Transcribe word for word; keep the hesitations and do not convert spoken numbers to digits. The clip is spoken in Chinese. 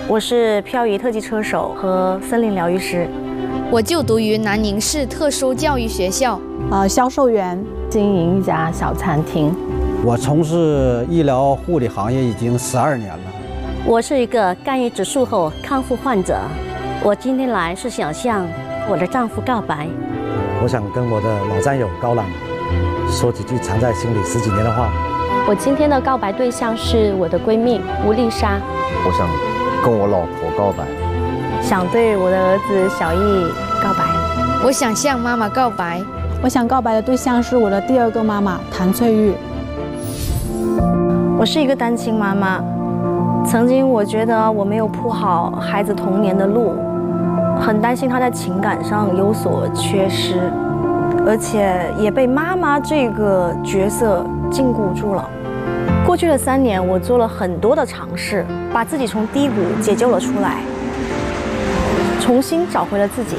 我是漂移特技车手和森林疗愈师。 我就读于南宁市特殊教育学校， 呃，销售员， 经营一家小餐厅。 我从事医疗护理行业已经十二年了。 我是一个肝移植术后康复患者。我今天来是想向我的丈夫告白。 我想跟我的老战友高朗说几句藏在心里十几年的话。 我今天的告白对象是我的闺蜜吴丽莎。 我想跟我老婆告白。 想对我的儿子小易告白。 我想向妈妈告白。 我想告白的对象是我的第二个妈妈谭翠玉。 我是一个单亲妈妈，曾经我觉得我没有铺好孩子童年的路，很担心他在情感上有所缺失，而且也被妈妈这个角色禁锢住了。过去的三年，我做了很多的尝试，把自己从低谷解救了出来，重新找回了自己。